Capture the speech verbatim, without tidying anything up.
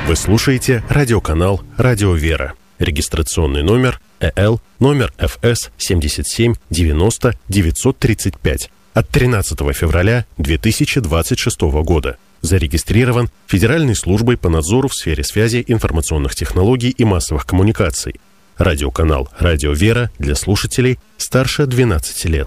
Вы слушаете радиоканал «Радио Вера». Регистрационный номер э эл номер эф эс семьдесят семь девяносто девятьсот тридцать пять от тринадцатого февраля две тысячи двадцать шестого года. Зарегистрирован Федеральной службой по надзору в сфере связи, информационных технологий и массовых коммуникаций. Радиоканал «Радио Вера» для слушателей старше двенадцати лет.